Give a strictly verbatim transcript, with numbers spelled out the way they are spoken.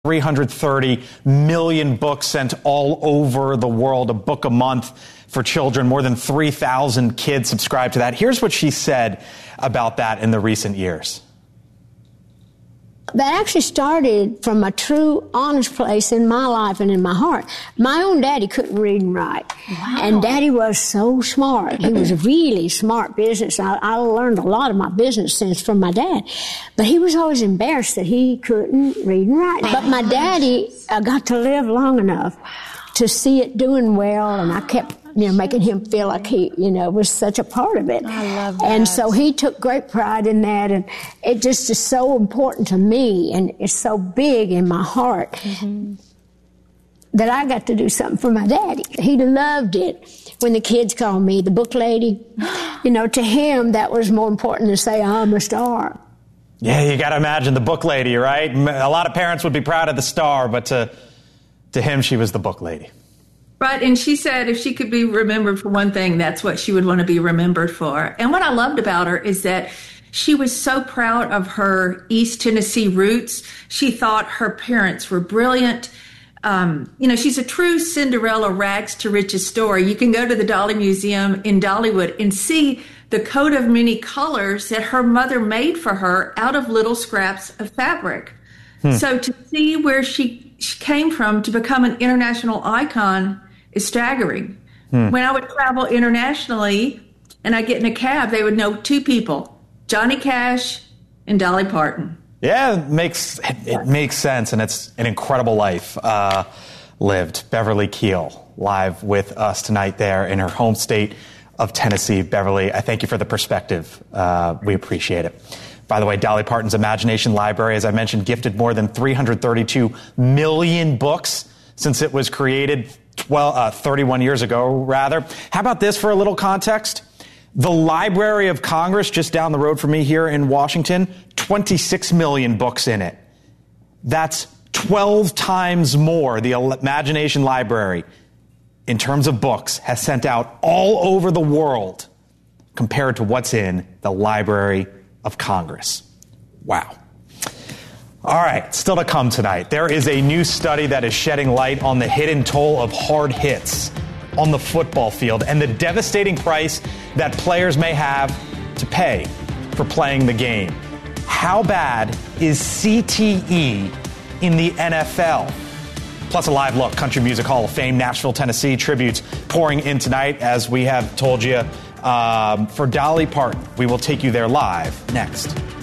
three hundred thirty million books sent all over the world, a book a month for children. More than three thousand kids subscribe to that. Here's what she said about that in the recent years. That actually started from a true, honest place in my life and in my heart. My own daddy couldn't read and write. Wow. And Daddy was so smart. He was a really smart business. I, I learned a lot of my business sense from my dad. But he was always embarrassed that he couldn't read and write. But my daddy uh, got to live long enough to see it doing well, and I kept you know, making him feel like he, you know, was such a part of it. I love that. And so he took great pride in that, and it just is so important to me, and it's so big in my heart mm-hmm. that I got to do something for my daddy. He loved it when the kids called me the book lady. You know, to him, that was more important than say, I'm a star. Yeah, you got to imagine the book lady, right? A lot of parents would be proud of the star, but to, to him, she was the book lady. Right, and she said if she could be remembered for one thing, that's what she would want to be remembered for. And what I loved about her is that she was so proud of her East Tennessee roots. She thought her parents were brilliant. Um, you know, she's a true Cinderella rags to riches story. You can go to the Dolly Museum in Dollywood and see the coat of many colors that her mother made for her out of little scraps of fabric. Hmm. So to see where she, she came from to become an international icon is staggering. Hmm. When I would travel internationally and I get in a cab, they would know two people, Johnny Cash and Dolly Parton. Yeah, it makes, it, it makes sense, and it's an incredible life uh, lived. Beverly Keel, live with us tonight there in her home state of Tennessee. Beverly, I thank you for the perspective. Uh, we appreciate it. By the way, Dolly Parton's Imagination Library, as I mentioned, gifted more than three hundred thirty-two million books since it was created well, uh, thirty-one years ago, rather. How about this for a little context? The Library of Congress, just down the road from me here in Washington, twenty-six million books in it. That's twelve times more. The Imagination Library, in terms of books, has sent out all over the world compared to what's in the Library of Congress. Wow. All right, still to come tonight. There is a new study that is shedding light on the hidden toll of hard hits on the football field and the devastating price that players may have to pay for playing the game. How bad is C T E in the N F L? Plus a live look, Country Music Hall of Fame, Nashville, Tennessee tributes pouring in tonight, as we have told you, um, for Dolly Parton. We will take you there live next.